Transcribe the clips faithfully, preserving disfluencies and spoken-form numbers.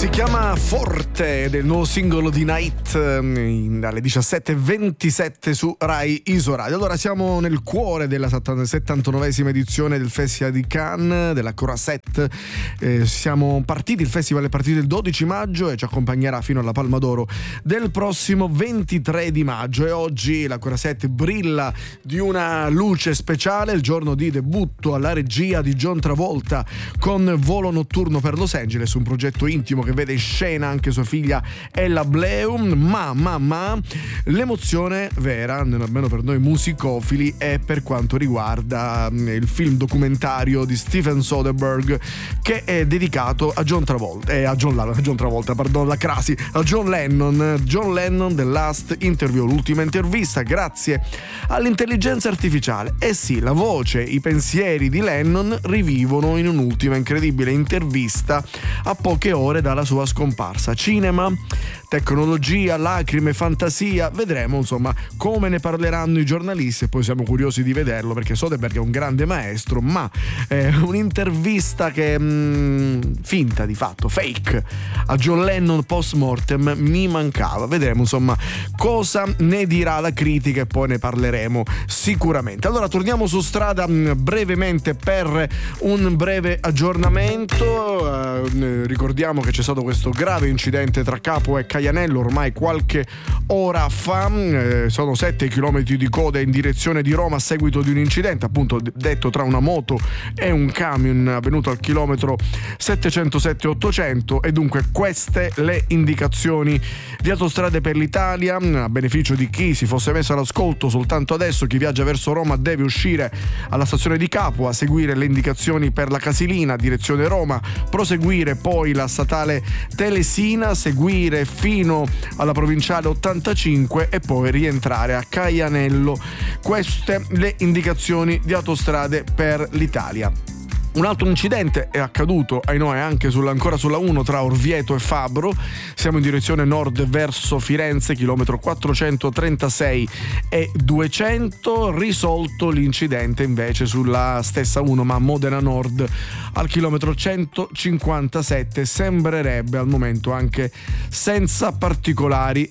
Si chiama Forte, del nuovo singolo di Night, alle diciassette e ventisette su Rai Isoradio. Allora siamo nel cuore della settantanovesima edizione del Festival di Cannes, della Croisette. Eh, siamo partiti, il festival è partito il dodici maggio e ci accompagnerà fino alla Palma d'Oro del prossimo ventitré di maggio. E oggi la Croisette brilla di una luce speciale, il giorno di debutto alla regia di John Travolta con Volo notturno per Los Angeles, un progetto intimo che vede in scena anche sua figlia Ella Bleum. Ma, ma, ma l'emozione vera, almeno per noi musicofili, è per quanto riguarda il film documentario di Steven Soderbergh che è dedicato a John Travolta, eh, a John, a John Travolta, pardon, la crasi, a John Lennon. John Lennon, The Last Interview, l'ultima intervista, grazie all'intelligenza artificiale. Eh sì, la voce, i pensieri di Lennon rivivono in un'ultima incredibile intervista a poche ore dalla sua scomparsa. Cinema, tecnologia, lacrime, fantasia, vedremo insomma come ne parleranno i giornalisti e poi siamo curiosi di vederlo, perché Soderbergh è un grande maestro, ma è un'intervista che mh, finta di fatto, fake, a John Lennon post mortem mi mancava. Vedremo insomma cosa ne dirà la critica e poi ne parleremo sicuramente. Allora torniamo su strada mh, brevemente per un breve aggiornamento. Uh, ricordiamo che c'è stato questo grave incidente tra Capua e Caianello ormai qualche ora fa. Eh, sono sette chilometri di coda in direzione di Roma a seguito di un incidente appunto detto tra una moto e un camion avvenuto al chilometro settecentosette ottocento. E dunque queste le indicazioni di Autostrade per l'Italia a beneficio di chi si fosse messo all'ascolto soltanto adesso. Chi viaggia verso Roma deve uscire alla stazione di Capua, seguire le indicazioni per la Casilina direzione Roma, proseguire poi la statale Telesina, seguire fino alla provinciale ottantacinque e poi rientrare a Caianello. Queste le indicazioni di Autostrade per l'Italia. Un altro incidente è accaduto, ahimè, anche sulla, ancora sulla uno tra Orvieto e Fabro. Siamo in direzione nord verso Firenze, chilometro quattrocentotrentasei e duecento. Risolto l'incidente invece sulla stessa uno, ma a Modena Nord, al chilometro centocinquantasette. Sembrerebbe al momento anche senza particolari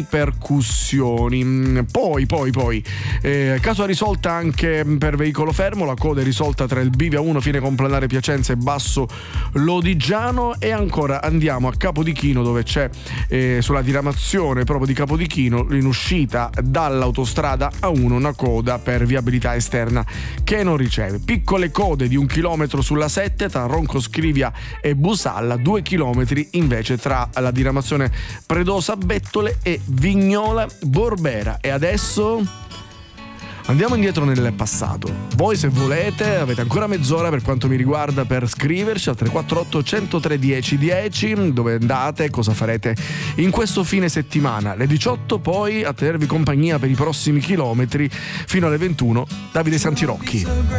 ripercussioni. Poi, poi, poi, eh, caso risolta anche per veicolo fermo, la coda è risolta tra il Bivia uno fine con Planare Piacenza e Basso Lodigiano. E ancora andiamo a Capodichino, dove c'è eh, sulla diramazione proprio di Capodichino in uscita dall'autostrada A uno una coda per viabilità esterna che non riceve. Piccole code di un chilometro sulla sette tra Ronco Scrivia e Busalla, due chilometri invece tra la diramazione Predosa Bettole e Vignola Borbera. E adesso andiamo indietro nel passato. Voi, se volete, avete ancora mezz'ora per quanto mi riguarda per scriverci al tre quattro otto, centotre, dieci dieci. Dove andate, cosa farete in questo fine settimana. Alle diciotto poi a tenervi compagnia per i prossimi chilometri fino alle ventuno Davide Santirocchi.